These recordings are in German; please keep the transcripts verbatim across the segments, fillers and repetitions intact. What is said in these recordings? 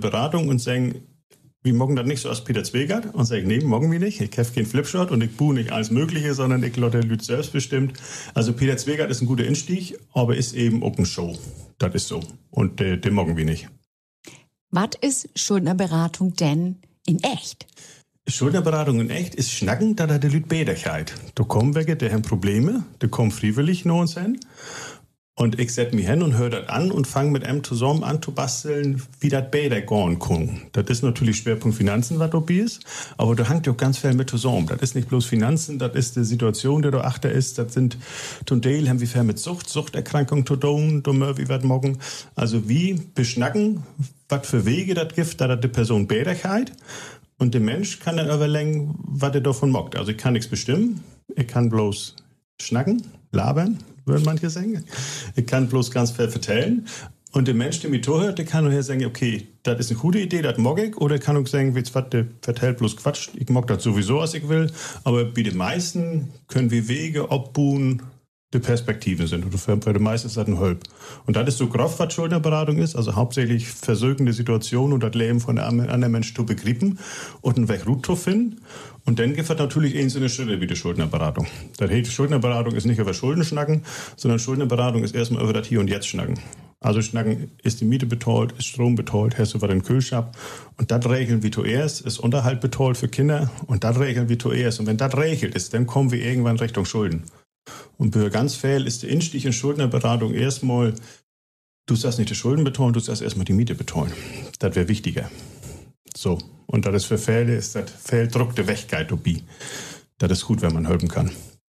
Beratung und sagen, wir morgen das nicht so als Peter Zwegert und sagen, nee, morgen wir nicht. Ich habe keinen Flipshot und ich buhe nicht alles Mögliche, sondern ich lasse die Leute selbstbestimmt. Also Peter Zwegert ist ein guter Einstieg, aber ist eben auch eine Show. Das ist so. Und äh, den morgen wir nicht. Was ist Schuldnerberatung denn in echt? Schuldnerberatung in echt ist Schnacken, da da die Leute Bäderkeit. Da kommen welche, die haben Probleme, die kommen freiwillig nach uns hin. Und ich setze mich hin und höre das an und fange mit einem zusammen an zu basteln, wie das Bäder gehen kann. Das ist natürlich Schwerpunkt Finanzen, was dabei ist, aber da hängt ja auch ganz viel mit zusammen. Das ist nicht bloß Finanzen, das ist die Situation, die da achter ist. Das sind zum Teil haben wir viel mit Sucht, Suchterkrankung zu tun, dummer wie wir morgen. Also wie beschnacken, was für Wege das gibt, da die Person Bäderkeit. Und der Mensch kann dann überlegen, was er davon mag. Also ich kann nichts bestimmen, ich kann bloß schnacken, labern, würden manche sagen. Ich kann bloß ganz viel vertellen. Und der Mensch, der mich zuhört, der kann nachher sagen, okay, das ist eine gute Idee, das mag ich. Oder kann auch sagen, jetzt was, der vertellt bloß Quatsch, ich mag das sowieso, was ich will. Aber bei den meisten können wir Wege abbuchen, die Perspektiven sind. Und für die meisten ist das ein Hölp. Und das ist so grob, was Schuldnerberatung ist. Also hauptsächlich versöhnende Situation und das Leben von einem anderen Menschen zu begreifen und einen Weg Route zu finden. Und dann gibt es natürlich einzelne Schritte wie die Schuldnerberatung. Das heißt, Schuldnerberatung ist nicht über Schulden schnacken, sondern Schuldnerberatung ist erstmal über das Hier und Jetzt schnacken. Also schnacken, ist die Miete betreut, ist Strom betreut, hast du über den Kühlschrank. Und das regeln wie zuerst, ist Unterhalt betreut für Kinder und das regeln wie zuerst. Und wenn das regelt ist, dann kommen wir irgendwann Richtung Schulden. Und für ganz viel ist der Einstieg in Schuldnerberatung erstmal, du sollst nicht die Schulden betreuen, du sollst erstmal die Miete betreuen. Das wäre wichtiger. So. Und das ist für Fälle, ist das Fehldruck der Wegkeit dabei. Das ist gut, wenn man helfen kann.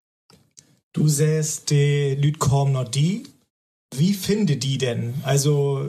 Du sagst, die Leute kommen noch die. Wie finde die denn? Also,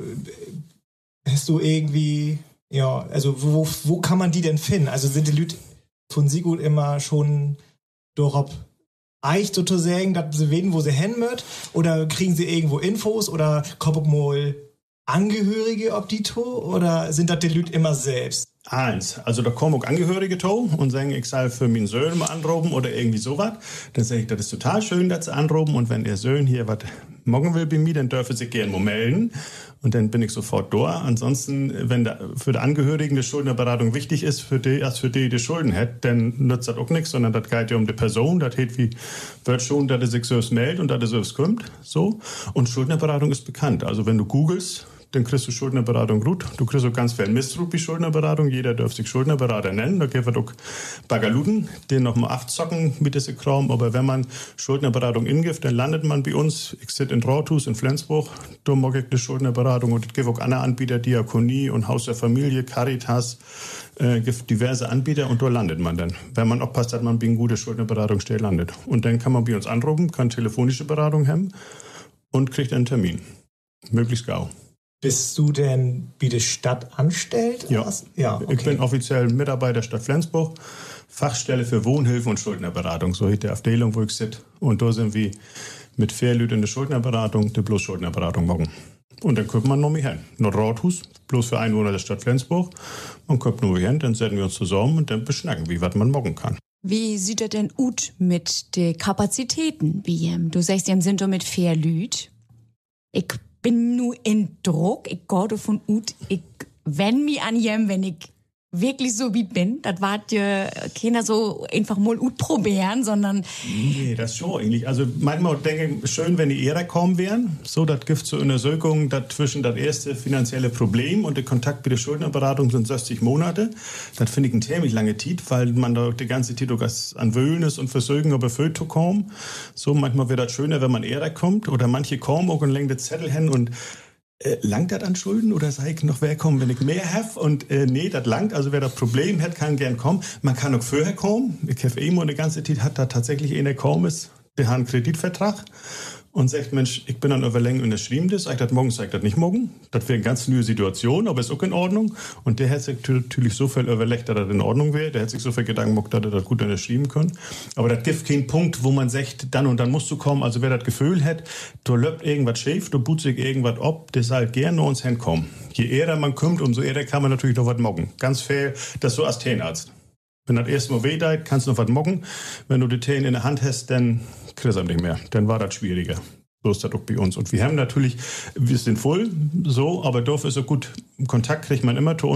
hast du irgendwie, ja, also, wo, wo kann man die denn finden? Also, sind die Leute von Sigurd immer schon durch Eich sozusagen, dass sie wissen, wo sie hin müssen? Oder kriegen sie irgendwo Infos? Oder kommen mal Angehörige ob die to? Oder sind das die Leute immer selbst? Eins, also da kommen auch Angehörige to und sagen, ich soll für meinen Sohn mal anrufen oder irgendwie sowas. Dann sage ich, das ist total schön, dass sie anrufen und wenn der Sohn hier was morgen will bei mir, dann dürfen sie gerne mal melden und dann bin ich sofort da. Ansonsten, wenn da für die Angehörigen die Schuldnerberatung wichtig ist, für die, als für die, die Schulden hat, dann nützt das auch nichts, sondern das geht ja um die Person, das geht wie, wird schon, dass er sich selbst meldet und dass er selbst kommt, so. Und Schuldnerberatung ist bekannt. Also wenn du googelst, dann kriegst du Schuldnerberatung gut. Du kriegst auch ganz viel Misstrug bei Schuldnerberatung. Jeder darf sich Schuldnerberater nennen. Da gibt es auch Bagaluden, den nochmal abzocken mit diesem Kram. Aber wenn man Schuldnerberatung ingibt, dann landet man bei uns. Ich sitze in Rothus in Flensburg. Da mag ich die Schuldnerberatung. Und es gibt auch andere Anbieter, Diakonie und Haus der Familie, Caritas. Es äh, gibt diverse Anbieter und da landet man dann. Wenn man aufpasst, dass man bei einer guten Schuldnerberatung landet. Und dann kann man bei uns anrufen, kann telefonische Beratung haben und kriegt einen Termin. Möglichst gau. Bist du denn bei der Stadt angestellt? Ja, ja okay. Ich bin offiziell Mitarbeiter der Stadt Flensburg, Fachstelle für Wohnhilfe und Schuldnerberatung, so hieß die Abteilung, wo ich sitze. Und da sind wir mit Fairlüt in der Schuldnerberatung, die bloß Schuldnerberatung machen. Und dann kommt man noch mehr hin. Nur Rothus, bloß für Einwohner der Stadt Flensburg. Man kommt nur hin, dann setzen wir uns zusammen und dann beschnacken, wie was man machen kann. Wie sieht das denn aus mit den Kapazitäten? Wie, du sagst, ihr sind doch mit Fairlüt. Ich bin nur in Druck, ich gehe davon aus, ich wende mich an jem, wenn ich wirklich so wie bin. Das war ja keiner so einfach mal gut probieren, sondern... Nee, das schon eigentlich. Also manchmal denke ich, schön, wenn die Ehre kommen wären. So, das gibt so eine Sökung dazwischen das erste finanzielle Problem und der Kontakt mit der Schuldnerberatung sind sechzig Monate. Das finde ich ein ziemlich lange Zeit, weil man da die ganze Zeit an Wöhnes und Versögen über Föto kommt. So, manchmal wäre das schöner, wenn man Ehre kommt oder manche kommen auch und legen die Zettel hin und Äh, langt das an Schulden oder sei ich noch wer kommen, wenn ich mehr habe? Und äh, nee, das langt. Also wer das Problem hat, kann gern kommen. Man kann auch vorher kommen. Ich habe immer eine ganze Zeit, hat da tatsächlich einer kaum ist, der hat einen Kreditvertrag und sagt, Mensch, ich bin an Überlängen unterschrieben das. Ich das morgen, sag ich das nicht morgen. Das wäre eine ganz neue Situation, aber ist auch in Ordnung. Und der hat sich natürlich so viel überlegt, dass das in Ordnung wäre. Der hat sich so viel Gedanken gemacht, dass er das gut unterschrieben kann. Aber das gibt keinen Punkt, wo man sagt, dann und dann musst du kommen. Also wer das Gefühl hat, da läuft irgendwas schief, da boot sich irgendwas ab, der soll gerne uns hinkommen. Je eher man kommt, umso eher kann man natürlich noch was machen. Ganz fair, das so als Zahnarzt. Wenn das erste Mal weh tut, kannst du noch was machen. Wenn du die Zähne in der Hand hast, dann kriegst du nicht mehr. Dann war das schwieriger. So ist das auch bei uns. Und wir haben natürlich, wir sind voll, so, aber dafür ist so gut, Kontakt kriegt man immer zu uns.